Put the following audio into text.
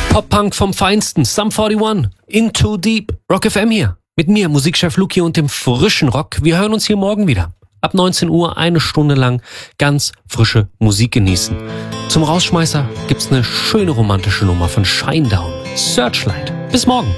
Pop-Punk vom Feinsten, Sum 41, Into Deep, Rock FM hier. Mit mir, Musikchef Luki und dem frischen Rock. Wir hören uns hier morgen wieder. Ab 19 Uhr 1 Stunde lang ganz frische Musik genießen. Zum Rausschmeißer gibt's eine schöne romantische Nummer von Shinedown, Searchlight. Bis morgen.